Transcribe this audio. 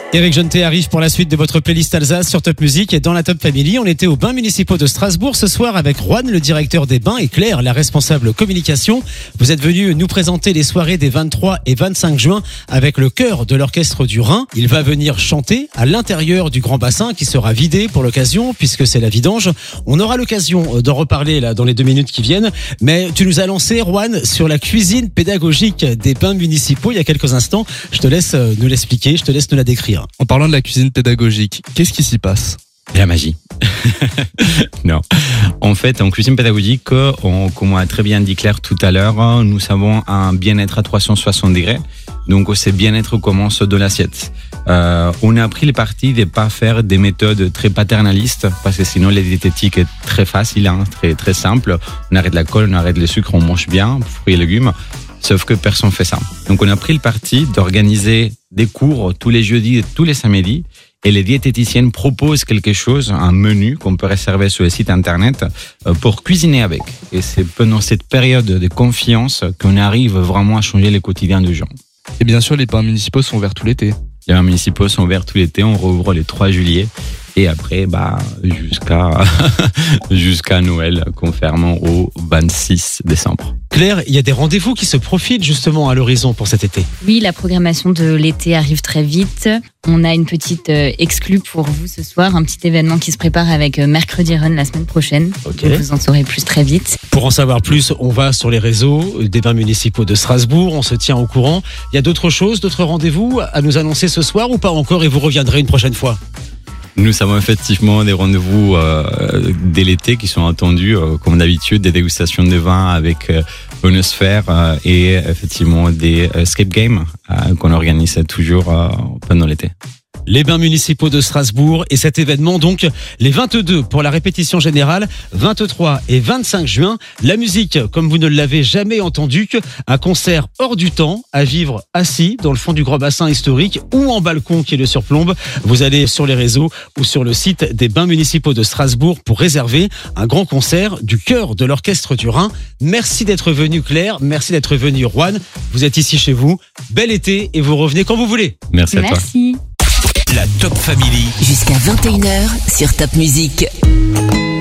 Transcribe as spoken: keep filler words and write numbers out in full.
Eric Jeantet arrive pour la suite de votre playlist Alsace sur Top Music et dans la Top Family. On était aux bains municipaux de Strasbourg ce soir avec Juan, le directeur des bains, et Claire, la responsable communication. Vous êtes venus nous présenter les soirées des vingt-trois et vingt-cinq juin avec le chœur de l'orchestre du Rhin. Il va venir chanter à l'intérieur du grand bassin qui sera vidé pour l'occasion puisque c'est la vidange. On aura l'occasion d'en reparler là dans les deux minutes qui viennent. Mais tu nous as lancé, Juan, sur la cuisine pédagogique des bains municipaux il y a quelques instants. Je te laisse nous l'expliquer, je te laisse nous la décrire. En parlant de la cuisine pédagogique, qu'est-ce qui s'y passe ? La magie. Non. En fait, en cuisine pédagogique, on, comme a très bien dit Claire tout à l'heure, nous avons un bien-être à trois cent soixante degrés. Donc, ce bien-être commence de l'assiette. Euh, on a pris le parti de ne pas faire des méthodes très paternalistes, parce que sinon, la diététique est très facile, hein, très, très simple. On arrête l'alcool, on arrête le sucre, on mange bien, fruits et légumes. Sauf que personne ne fait ça. Donc, on a pris le parti d'organiser des cours tous les jeudis et tous les samedis. Et les diététiciennes proposent quelque chose, un menu qu'on peut réserver sur le site internet pour cuisiner avec. Et c'est pendant cette période de confiance qu'on arrive vraiment à changer le quotidien des gens. Et bien sûr, les bains municipaux sont ouverts tout l'été. Les bains municipaux sont ouverts tout l'été. On rouvre le trois juillet. Et après, bah, jusqu'à, jusqu'à Noël, qu'on ferme au vingt-six décembre. Claire, il y a des rendez-vous qui se profitent justement à l'horizon pour cet été. Oui, la programmation de l'été arrive très vite. On a une petite euh, exclue pour vous ce soir, un petit événement qui se prépare avec euh, Mercredi Run la semaine prochaine. Okay. Vous en saurez plus très vite. Pour en savoir plus, on va sur les réseaux des bains municipaux de Strasbourg, on se tient au courant. Il y a d'autres choses, d'autres rendez-vous à nous annoncer ce soir ou pas encore et vous reviendrez une prochaine fois ? Nous avons effectivement des rendez-vous euh, dès l'été qui sont attendus, euh, comme d'habitude, des dégustations de vin avec euh, Onosphère euh, et effectivement des euh, escape games euh, qu'on organise toujours euh, pendant l'été. Les bains municipaux de Strasbourg et cet événement donc les vingt-deux pour la répétition générale, vingt-trois et vingt-cinq juin. La musique comme vous ne l'avez jamais entendu, un concert hors du temps à vivre assis dans le fond du grand bassin historique ou en balcon qui le surplombe. Vous allez sur les réseaux ou sur le site des bains municipaux de Strasbourg pour réserver un grand concert du chœur de l'orchestre du Rhin. Merci d'être venu Claire, merci d'être venu Juan. Vous êtes ici chez vous. Bel été et vous revenez quand vous voulez. Merci à toi. Merci. La Top Family. Jusqu'à vingt et une heures sur Top Music.